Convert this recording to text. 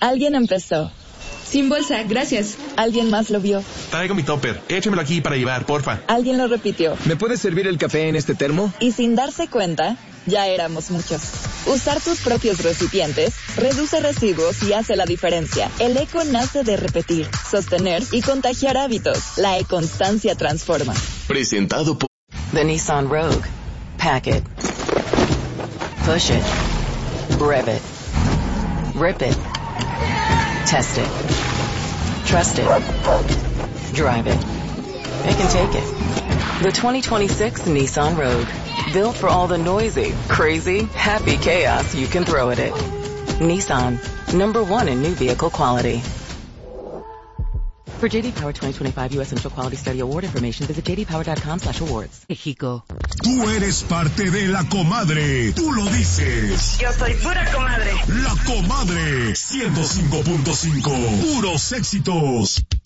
Alguien empezó. Sin bolsa, gracias. Alguien más lo vio. Traigo mi topper. Échemelo aquí para llevar, porfa. Alguien lo repitió. ¿Me puedes servir el café en este termo? Y sin darse cuenta, ya éramos muchos. Usar tus propios recipientes reduce residuos y hace la diferencia. El eco nace de repetir, sostener y contagiar hábitos. La e-constancia transforma. Presentado por The Nissan Rogue. Pack it. Push it. Rev it. Rip it. Test it. Trust it. Drive it. It can take it. The 2026 Nissan Rogue. Built for all the noisy, crazy, happy chaos you can throw at it. Nissan. #1 in new vehicle quality. For JD Power 2025 U.S. Initial Quality Study Award information, visit jdpower.com/awards. México. Tú eres parte de La Comadre. Tú lo dices. Yo soy pura comadre. La Comadre. 105.5. Puros éxitos.